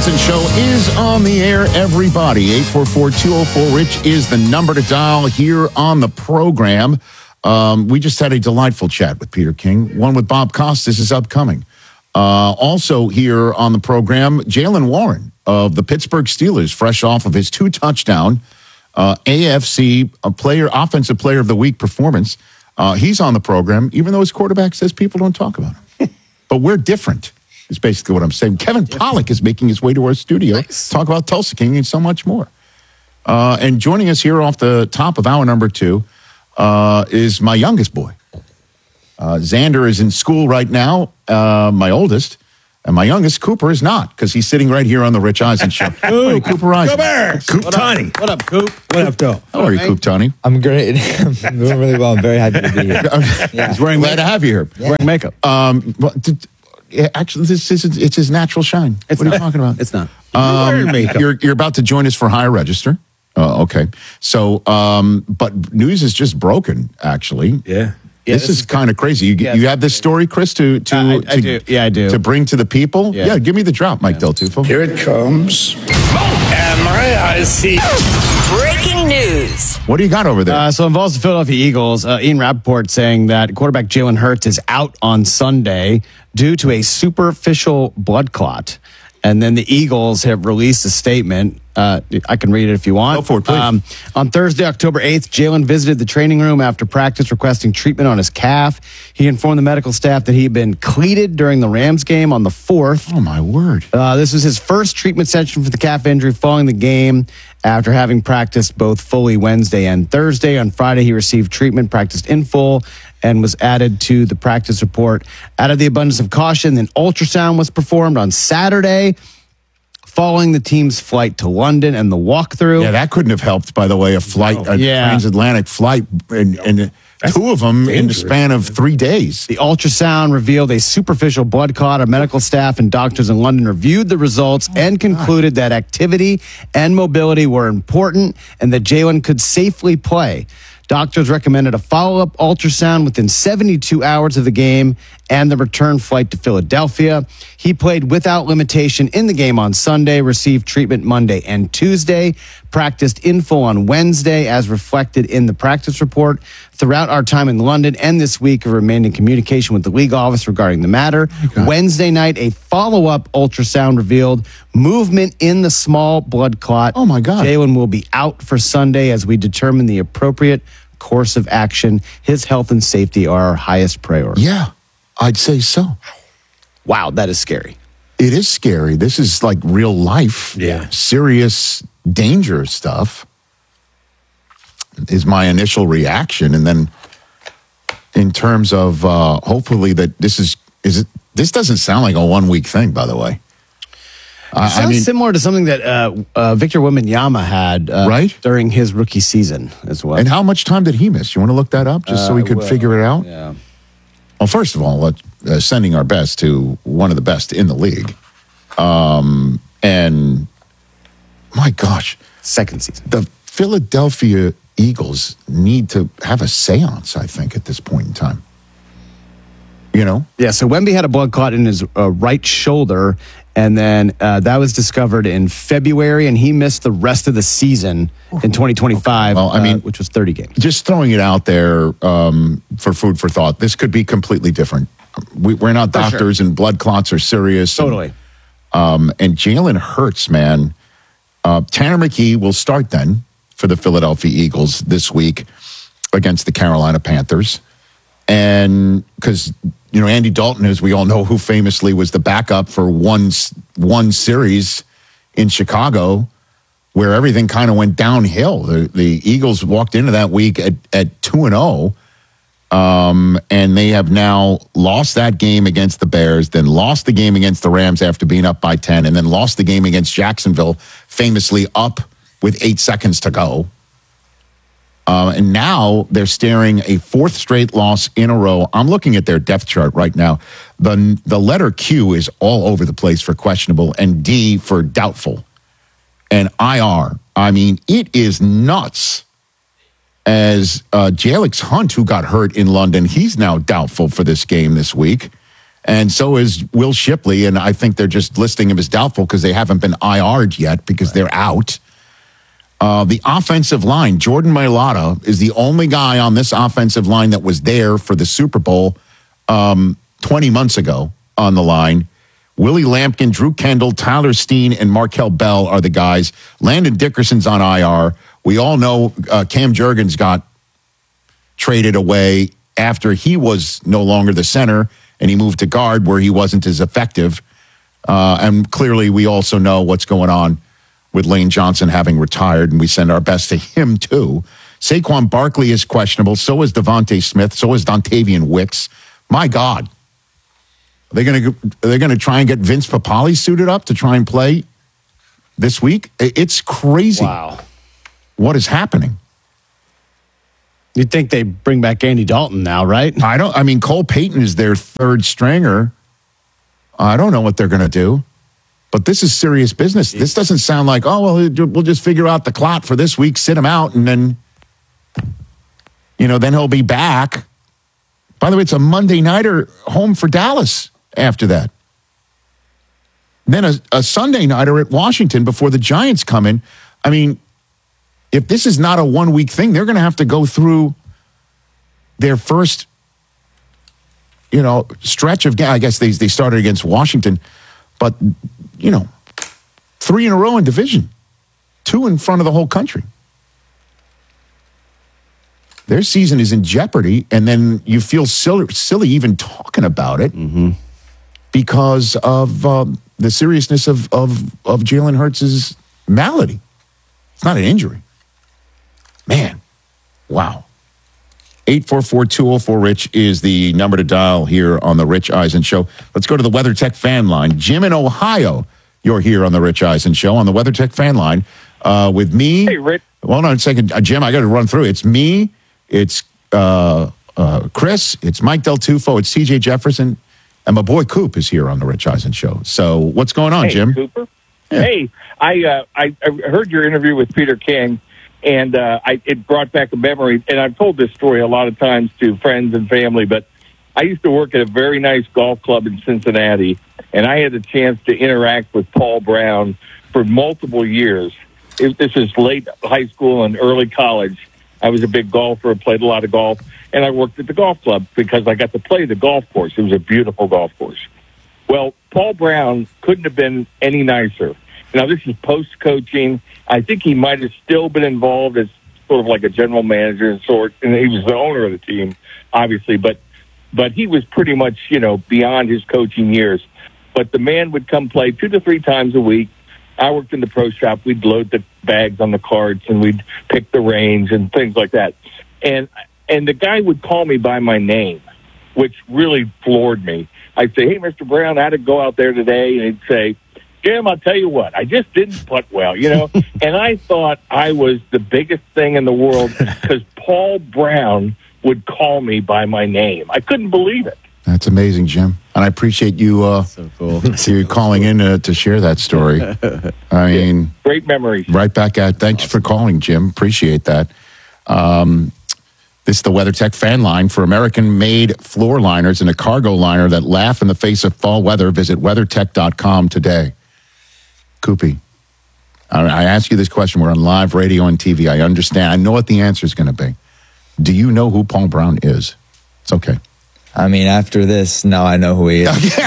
Eisen Show is on the air, everybody. 844-204-RICH is the number to dial here on the program. We just had a delightful chat with Peter King. One with Bob Costas is upcoming. Also here on the program, Jaylen Warren of the Pittsburgh Steelers, fresh off of his 2-touchdown AFC Offensive Player of the Week performance. He's on the program, even though his quarterback says people don't talk about him. But we're different, is basically what I'm saying. Kevin Pollak is making his way to our studio. Nice. Talk about Tulsa King and so much more. And joining us here off the top of hour number 2 is my youngest boy. Xander is in school right now, my oldest. And my youngest, Cooper, is not, because he's sitting right here on the Rich Eisen Show. Hey, Cooper Eisen. Go Bears! Coop Tani. What up, Coop? What up, Joe? How are you, Coop Tani? I'm great. I'm doing really well. I'm very happy to be here. Yeah. He's wearing glad to have you here. Yeah. Wearing makeup. Actually, it's his natural shine. What are you talking about? It's not. You're about to join us for Higher Register. Okay. So, but news is just broken, actually. Yeah. This is kind of crazy. You have this story, Chris, to I do. Yeah, I do. To bring to the people? Yeah, give me the drop, Mike Del Tufo. Here it comes. And my eyes see. Breaking news. What do you got over there? So involves the Philadelphia Eagles. Ian Rappaport saying that quarterback Jalen Hurts is out on Sunday due to a superficial blood clot. And then the Eagles have released a statement. I can read it if you want. Go for it, please. On Thursday, October 8th, Jalen visited the training room after practice requesting treatment on his calf. He informed the medical staff that he had been cleated during the Rams game on the 4th. Oh, my word. This was his first treatment session for the calf injury following the game after having practiced both fully Wednesday and Thursday. On Friday, he received treatment, practiced in full, and was added to the practice report. Out of the abundance of caution, an ultrasound was performed on Saturday following the team's flight to London and the walkthrough. Yeah, that couldn't have helped, by the way, a transatlantic flight, and two of them in the span of 3 days. The ultrasound revealed a superficial blood clot. Our medical staff and doctors in London reviewed the results and concluded that activity and mobility were important and that Jalen could safely play. Doctors recommended a follow-up ultrasound within 72 hours of the game and the return flight to Philadelphia. He played without limitation in the game on Sunday, received treatment Monday and Tuesday, practiced in full on Wednesday as reflected in the practice report. Throughout our time in London and this week, we remained in communication with the league office regarding the matter. Wednesday night, a follow-up ultrasound revealed movement in the small blood clot. Oh, my God. Jalen will be out for Sunday as we determine the appropriate course of action. His health and safety are our highest priority. Yeah, I'd say so. Wow, that is scary. It is scary. This is like real life, serious, dangerous stuff is my initial reaction. And then in terms of hopefully that this doesn't sound like a 1 week thing, by the way. Sounds similar to something that Victor Wembanyama had right? during his rookie season as well. And how much time did he miss? You want to look that up just so we could figure it out? Yeah. Well, first of all, sending our best to one of the best in the league. And my gosh. Second season. The Philadelphia Eagles need to have a seance, I think, at this point in time. You know? Yeah, so Wemby had a blood clot in his right shoulder, and then that was discovered in February, and he missed the rest of the season in 2025, well, I mean, which was 30 games. Just throwing it out there for food for thought, this could be completely different. We're not doctors, and blood clots are serious. Totally. And Jalen Hurts, man. Tanner McKee will start then for the Philadelphia Eagles this week against the Carolina Panthers. And because, you know, Andy Dalton, as we all know, who famously was the backup for one series in Chicago, where everything kind of went downhill. The Eagles walked into that week at 2-0, and they have now lost that game against the Bears, then lost the game against the Rams after being up by 10, and then lost the game against Jacksonville, famously up with 8 seconds to go. And now they're staring a fourth straight loss in a row. I'm looking at their depth chart right now. The letter Q is all over the place for questionable and D for doubtful. And IR, I mean, it is nuts. As Jalix Hunt, who got hurt in London, he's now doubtful for this game this week. And so is Will Shipley, and I think they're just listing him as doubtful because they haven't been IR'd yet because they're out. The offensive line, Jordan Mailata is the only guy on this offensive line that was there for the Super Bowl 20 months ago on the line. Willie Lampkin, Drew Kendall, Tyler Steen, and Markel Bell are the guys. Landon Dickerson's on IR. We all know Cam Jurgens got traded away after he was no longer the center, and he moved to guard where he wasn't as effective. And clearly we also know what's going on with Lane Johnson having retired, and we send our best to him too. Saquon Barkley is questionable. So is Devontae Smith. So is Dontavian Wicks. My God. Are they going to try and get Vince Papale suited up to try and play this week? It's crazy. Wow. What is happening? You'd think they bring back Andy Dalton now, right? I mean, Cole Payton is their third stringer. I don't know what they're going to do, but this is serious business. This doesn't sound like, oh, well, we'll just figure out the clot for this week, sit him out, and then, then he'll be back. By the way, it's a Monday nighter home for Dallas after that. Then a Sunday nighter at Washington before the Giants come in. I mean, if this is not a 1 week thing, they're going to have to go through their first, stretch of, I guess they started against Washington, but, 3 in a row in division, 2 in front of the whole country. Their season is in jeopardy, and then you feel silly even talking about it because of the seriousness of Jalen Hurts' malady. It's not an injury. Man, wow. 844-204-RICH is the number to dial here on the Rich Eisen Show. Let's go to the WeatherTech fan line. Jim in Ohio, you're here on the Rich Eisen Show on the WeatherTech fan line with me. Hey, Rich. Hold on a second. Jim, I got to run through. It's me, it's Chris, it's Mike Del Tufo, it's TJ Jefferson, and my boy Coop is here on the Rich Eisen Show. So what's going on, Jim? Cooper? Yeah. Hey, I heard your interview with Peter King, and it brought back a memory. And I've told this story a lot of times to friends and family, but I used to work at a very nice golf club in Cincinnati, and I had a chance to interact with Paul Brown for multiple years. This is late high school and early college. I was a big golfer, played a lot of golf, and I worked at the golf club because I got to play the golf course. It was a beautiful golf course. Well, Paul Brown couldn't have been any nicer. Now, this is post-coaching. I think he might have still been involved as sort of like a general manager and sort, and he was the owner of the team, obviously, but he was pretty much, beyond his coaching years. But the man would come play 2 to 3 times a week. I worked in the pro shop. We'd load the bags on the carts, and we'd pick the range and things like that. And the guy would call me by my name, which really floored me. I'd say, hey, Mr. Brown, how'd it go out there today? And he'd say, Jim, I'll tell you what, I just didn't putt well, And I thought I was the biggest thing in the world because Paul Brown would call me by my name. I couldn't believe it. That's amazing, Jim. And I appreciate you So cool. you calling in to share that story. I mean, Great memories. right back at. Thanks for calling, Jim. Appreciate that. This is the WeatherTech fan line for American-made floor liners and a cargo liner that laugh in the face of fall weather. Visit WeatherTech.com today. Koopy, I ask you this question. We're on live radio and TV. I understand. I know what the answer is going to be. Do you know who Paul Brown is? It's okay. I mean, after this, now I know who he is.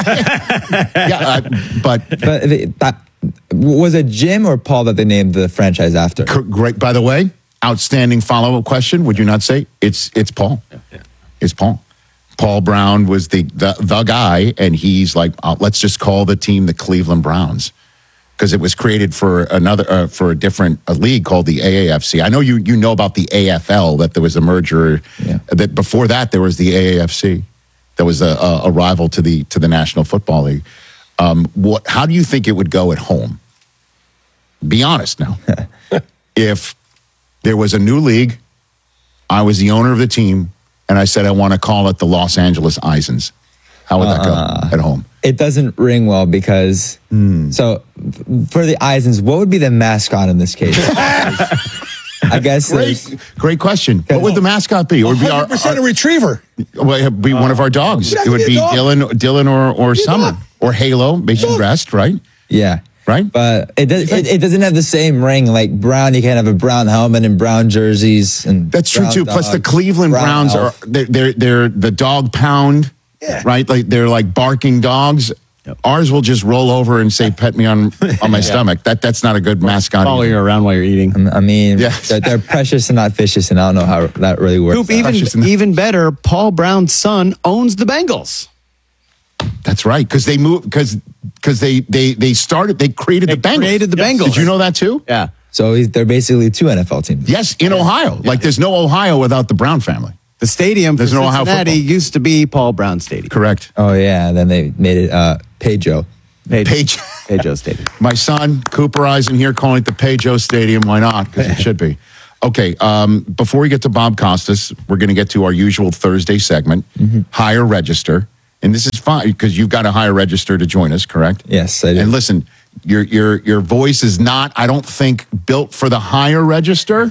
But But was it Jim or Paul that they named the franchise after? great. By the way, outstanding follow-up question. Would you not say it's Paul? Yeah. It's Paul. Paul Brown was the guy, and he's like, let's just call the team the Cleveland Browns because it was created for for a different league called the AAFC. I know you know about the AFL, that there was a merger. Yeah. That before that there was the AAFC. That was a rival to the National Football League. How do you think it would go at home? Be honest now. If there was a new league, I was the owner of the team, and I said I want to call it the Los Angeles Eisens. How would that go at home? It doesn't ring well because, so for the Eisens, what would be the mascot in this case? I guess Great question. What would the mascot be? It would be 100% a retriever. well, it would be one of our dogs. Would It would be be a dog. Dylan or Summer dog. or Halo. They should rest, right? yeah. Right? But it doesn't have the same ring like Brown. You can't have a brown helmet and brown jerseys, and That's true brown too. Plus, the dogs, Cleveland brown Browns elf. they're the dog pound, right? Like they're like barking dogs. Ours will just roll over and say, "Pet me on my stomach." That's not a good mascot. Follow either. you around while you're eating. I mean, Yes. they're precious and not vicious, and I don't know how that really works. Coop, even better, Paul Brown's son owns the Bengals. That's right, because they moved because they created the Bengals. created the Bengals. Did you know that too? Yeah. So they're basically two NFL teams. Yes, in Ohio. Like there's no Ohio without the Brown family. The stadium for There's no Ohio Cincinnati football. used to be Paul Brown Stadium. Correct. Oh yeah, and then they made it Pedro. Pedro Stadium. My son, Cooper Eisen here, calling it the Peugeot Stadium. Why not? Because it should be. Okay, before we get to Bob Costas, we're going to get to our usual Thursday segment, Higher Register. And this is fine because you've got a higher register to join us, correct? Yes, I do. And listen, your voice is not, I don't think, built for the higher register.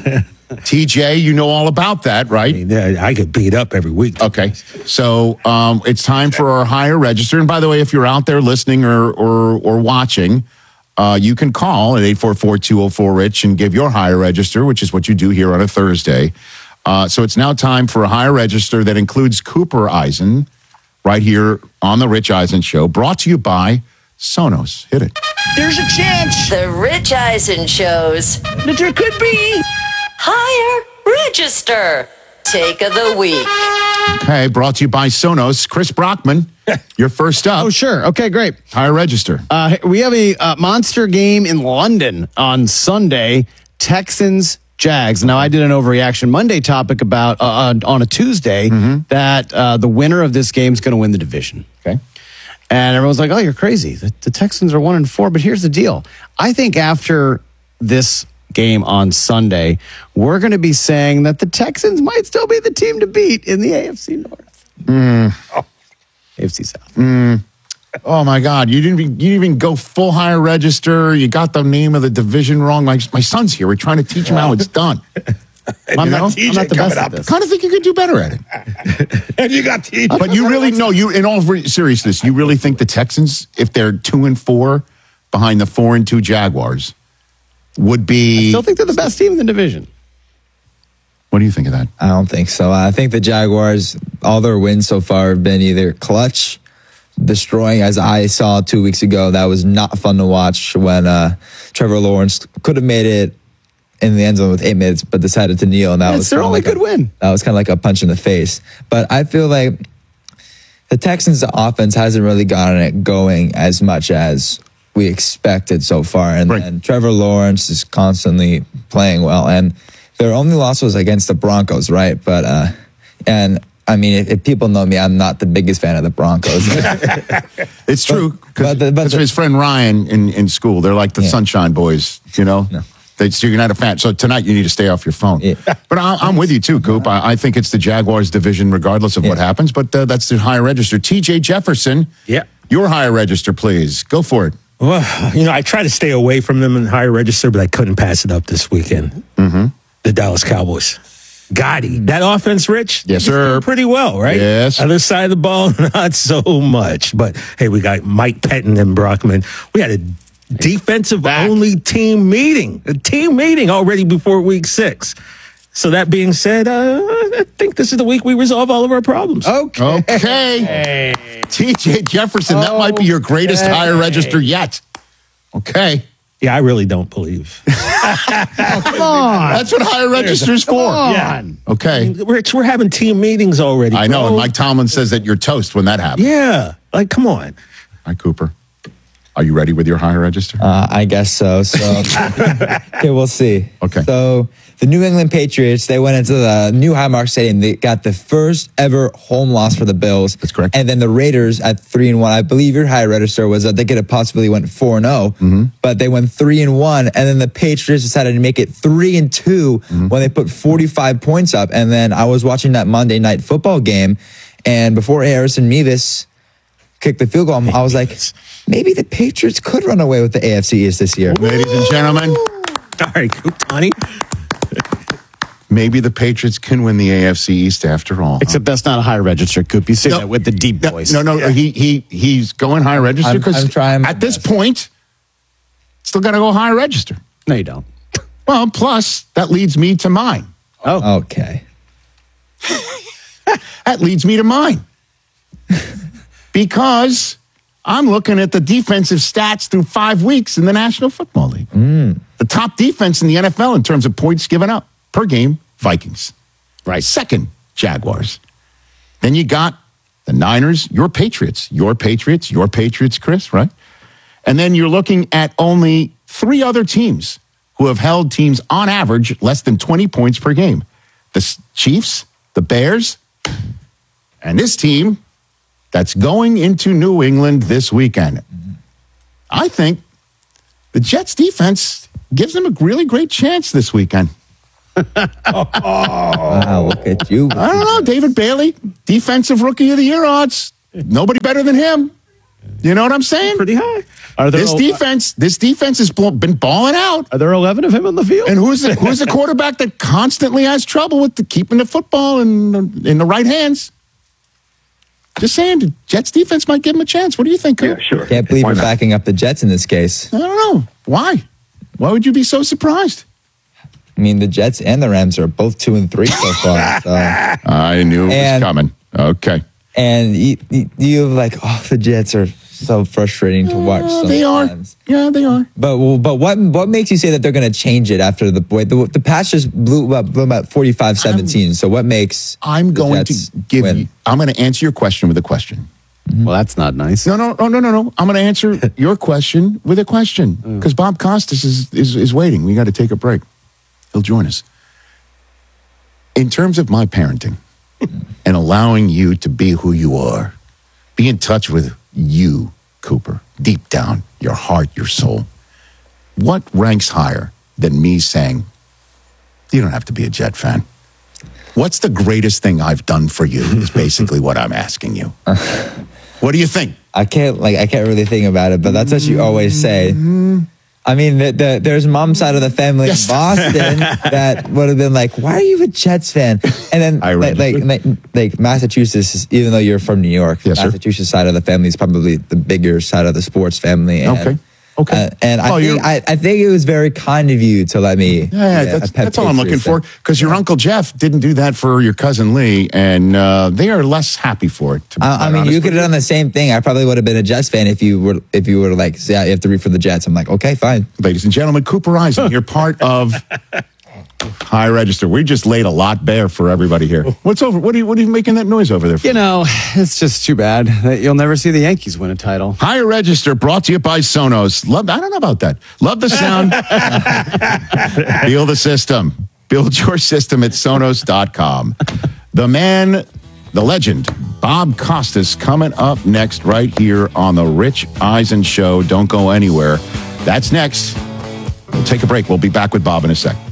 TJ, you know all about that, right? I get beat up every week. Okay, so it's time for our higher register. And by the way, if you're out there listening or watching, you can call at 844-204-RICH and give your higher register, which is what you do here on a Thursday. So it's now time for a higher register that includes Cooper Eisen right here on the Rich Eisen Show, brought to you by Sonos. Hit it. There's a chance The Rich Eisen shows that there could be. Higher Register Take of the Week. Okay, brought to you by Sonos. Chris Brockman, you're first up. Oh, sure. Okay, great. Higher register. We have a monster game in London on Sunday, Texans Jags. Now, I did an Overreaction Monday topic about on a Tuesday that the winner of this game is going to win the division. Okay. And everyone's like, "Oh, you're crazy. The Texans are 1-4." But here's the deal: I think after this game on Sunday, we're going to be saying that the Texans might still be the team to beat in the AFC North. AFC South. Oh my God! You didn't even go full higher register. You got the name of the division wrong. My son's here. We're trying to teach him how it's done. I'm know? not the best coming at up. this. Kind of think you could do better at it. And you got TJ. But you really know you. In all seriousness, you really think the Texans, if they're 2-4 behind the 4-2 Jaguars, would be? Still think they're the best team in the division. What do you think of that? I don't think so. I think the Jaguars, all their wins so far have been either clutch, destroying, as I saw 2 weeks ago. That was not fun to watch when Trevor Lawrence could have made it in the end zone with 8 minutes, but decided to kneel, and that was their kinda only like good win. That was kind of like a punch in the face. But I feel like the Texans' offense hasn't really gotten it going as much as we expected so far, and, Right. and Trevor Lawrence is constantly playing well, and their only loss was against the Broncos, right? But and I mean, if people know me, I'm not the biggest fan of the Broncos. It's true but because his friend Ryan in school, they're like the Sunshine Boys, you know. So you're not a fan. So tonight you need to stay off your phone. Yeah. But I'm with you too, Coop. I think it's the Jaguars division, regardless of what happens. But that's the higher register. TJ Jefferson, Yeah. your higher register, please go for it. Well, I try to stay away from them in higher register, but I couldn't pass it up this weekend. The Dallas Cowboys. Gotti. That offense, Rich? Yes, they're sir. doing pretty well, right? Yes. Other side of the ball, not so much. But hey, we got Mike Pettin and Brockman. We had a defensive-only team meeting. A team meeting already before week 6. So that being said, I think this is the week we resolve all of our problems. Okay. TJ Jefferson, that might be your greatest higher register yet. Okay. Yeah, I really don't believe. Come on. That's what higher register's for. Yeah. Okay. Rich, we're having team meetings already. I know. bro. And Mike Tomlin says that you're toast when that happens. Yeah. Like, come on. Hi, Cooper. Are you ready with your higher register? I guess so. So, okay, we'll see. Okay. So the New England Patriots, they went into the new Highmark Stadium. They got the first ever home loss for the Bills. That's correct. And then the Raiders at 3-1. I believe your higher register was that they could have possibly went 4-0, but they went 3-1. And then the Patriots decided to make it 3-2 when they put 45 points up. And then I was watching that Monday Night Football game, and before Harrison Mevis kicked the field goal, I was like, maybe the Patriots could run away with the AFC East this year. Ladies and gentlemen, All right, Tony. maybe the Patriots can win the AFC East after all. Except that's not a high register, Coop. You say that with the deep voice. No. He's going high register I'm because trying my at this best. point, still got to go high register. No, you don't. Well, plus that leads me to mine. Okay. That leads me to mine. Because I'm looking at the defensive stats through 5 weeks in the National Football League. The top defense in the NFL in terms of points given up per game, Vikings. Right. Second, Jaguars. Then you got the Niners, your Patriots, Chris, right? And then you're looking at only 3 other teams who have held teams on average less than 20 points per game. The Chiefs, the Bears, and this team that's going into New England this weekend. I think the Jets defense gives them a really great chance this weekend. Wow, look at you. I don't know, David Bailey, defensive rookie of the year odds. Nobody better than him. You know what I'm saying? Pretty high. Are there This defense has been balling out. Are there 11 of him on the field? And who's the quarterback that constantly has trouble with keeping the football in the right hands? Just saying, the Jets defense might give him a chance. What do you think? Yeah, sure. Can't believe Why you're not? backing up the Jets in this case. I don't know. Why? Why would you be so surprised? I mean, the Jets and the Rams are both 2-3 so far. So. I knew it was And- coming. Okay. And you like, the Jets are so frustrating to watch. They are. sometimes. Yeah, they are. But what makes you say that they're going to change it after the Pats just blew about 45-17? So what makes I'm the going Jets to give win? you, I'm going to answer your question with a question. Well, that's not nice. No. I'm going to answer your question with a question because Bob Costas is waiting. We got to take a break. He'll join us. In terms of my parenting and allowing you to be who you are, be in touch with you, Cooper, deep down, your heart, your soul. What ranks higher than me saying, you don't have to be a Jet fan? What's the greatest thing I've done for you is basically what I'm asking you. What do you think? I can't really think about it, but that's what you always say. I mean, there's mom's side of the family Yes. in Boston that would have been like, "Why are you a Jets fan?" And then I like Massachusetts, even though you're from New York, Yes, sir. Massachusetts side of the family is probably the bigger side of the sports family. And, Okay. and I think it was very kind of you to let me. Yeah, that's all I'm looking for. Because your Uncle Jeff didn't do that for your cousin Lee, and they are less happy for it. To be I quite mean, honest you could with have done the same thing. I probably would have been a Jets fan if you were like, yeah, you have to root for the Jets. I'm like, okay, fine. Ladies and gentlemen, Cooper Eisen, you're part of High Register. We just laid a lot bare for everybody here. What's over? What are you making that noise over there for? You know, it's just too bad that you'll never see the Yankees win a title. Higher Register brought to you by Sonos. I don't know about that. Love the sound. Feel the system. Build your system at Sonos.com. The man, the legend, Bob Costas, coming up next right here on The Rich Eisen Show. Don't go anywhere. That's next. We'll take a break. We'll be back with Bob in a sec.